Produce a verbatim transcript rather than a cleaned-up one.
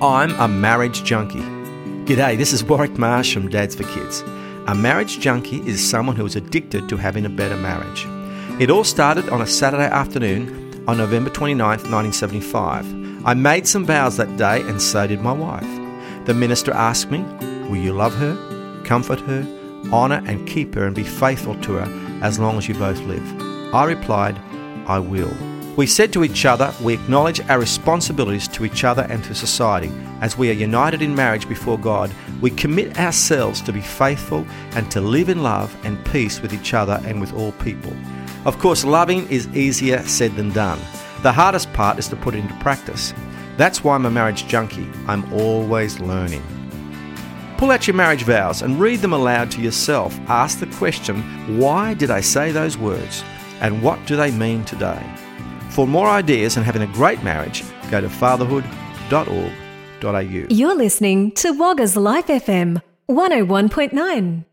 I'm a marriage junkie. G'day, this is Warwick Marsh from Dads for Kids. A marriage junkie is someone who is addicted to having a better marriage. It all started on a Saturday afternoon on November twenty-ninth, nineteen seventy-five. I made some vows that day and so did my wife. The minister asked me, will you love her, comfort her, honour and keep her and be faithful to her as long as you both live? I replied, I will. We said to each other, we acknowledge our responsibilities to each other and to society. As we are united in marriage before God, we commit ourselves to be faithful and to live in love and peace with each other and with all people. Of course, loving is easier said than done. The hardest part is to put it into practice. That's why I'm a marriage junkie. I'm always learning. Pull out your marriage vows and read them aloud to yourself. Ask the question, why did I say those words? And what do they mean today? For more ideas on having a great marriage, go to fatherhood dot org dot a u. You're listening to Wagga's Life F M one oh one point nine.